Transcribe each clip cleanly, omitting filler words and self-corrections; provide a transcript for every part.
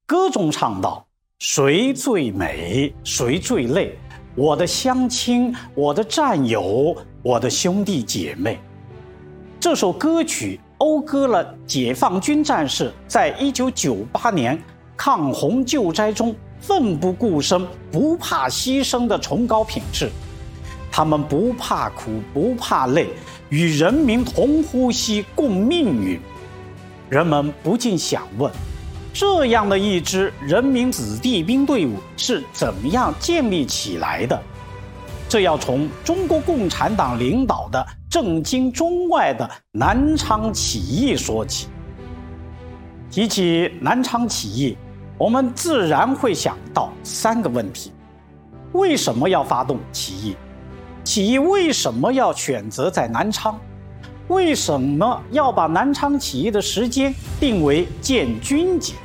歌中唱道：谁最美，谁最累？我的乡亲，我的战友，我的兄弟姐妹。这首歌曲讴歌了解放军战士在1998年抗洪救灾中奋不顾身、不怕牺牲的崇高品质。他们不怕苦，不怕累，与人民同呼吸，共命运。人们不禁想问，这样的一支人民子弟兵队伍是怎么样建立起来的？这要从中国共产党领导的震惊中外的南昌起义说起。提起南昌起义，我们自然会想到3个问题：为什么要发动起义？起义为什么要选择在南昌？为什么要把南昌起义的时间定为建军节？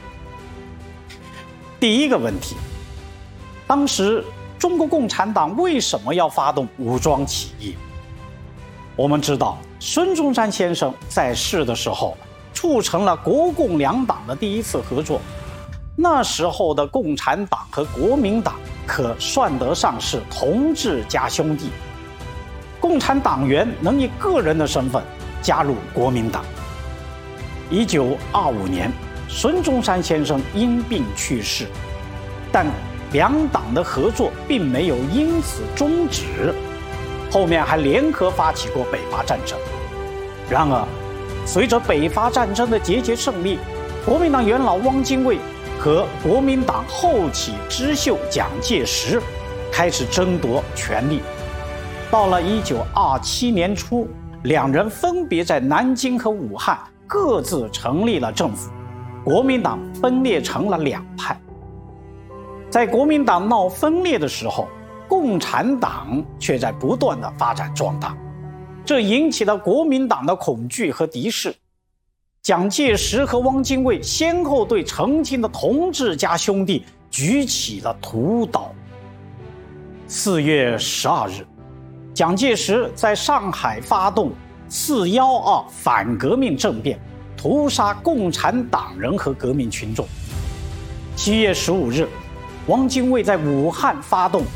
第一个问题，当时中国共产党为什么要发动武装起义？我们知道，孙中山先生在世的时候，促成了国共两党的第一次合作。那时候的共产党和国民党可算得上是同志加兄弟。共产党员能以个人的身份加入国民党。1925年，孙中山先生因病去世，但两党的合作并没有因此终止，后面还联合发起过北伐战争。然而，随着北伐战争的节节胜利，国民党元老汪精卫和国民党后起之秀蒋介石开始争夺权力。到了1927年初，两人分别在南京和武汉各自成立了政府，国民党分裂成了2派。在国民党闹分裂的时候，共产党却在不断的发展壮大，这引起了国民党的恐惧和敌视。蒋介石和汪精卫先后对曾经的同志家兄弟举起了屠刀。4月12日，蒋介石在上海发动412反革命政变，屠杀共产党人和革命群众。7月15日，汪精卫在武汉发动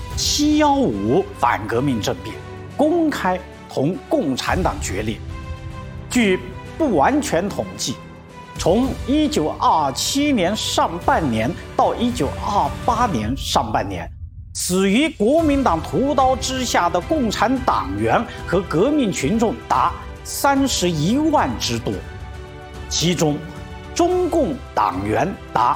715反革命政变，公开同共产党决裂。据不完全统计，从1927年上半年到1928年上半年，死于国民党屠刀之下的共产党员和革命群众达31万之多，其中中共党员达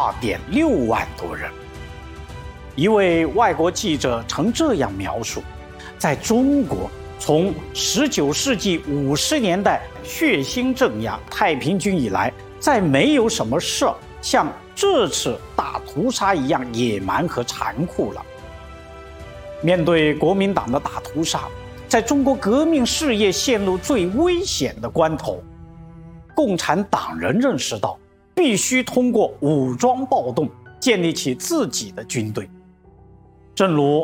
2.6万多人。一位外国记者曾这样描述，在中国，从19世纪50年代血腥镇压太平军以来，再没有什么事像这次大屠杀一样野蛮和残酷了。面对国民党的大屠杀，在中国革命事业陷入最危险的关头，共产党人认识到必须通过武装暴动建立起自己的军队。正如